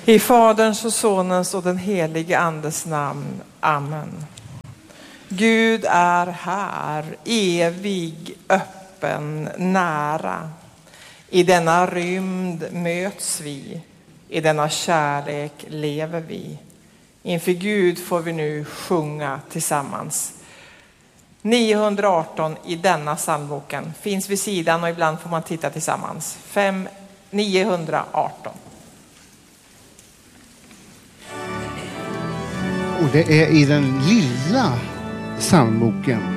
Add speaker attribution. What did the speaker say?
Speaker 1: I Faderns och Sonens och den helige Andes namn. Amen. Gud är här, evig, öppen, nära. I denna rymd möts vi, i denna kärlek lever vi. Inför Gud får vi nu sjunga tillsammans. 918 i denna psalmboken finns vid sidan och ibland får man titta tillsammans. 918.
Speaker 2: Och det är i den lilla psalmboken.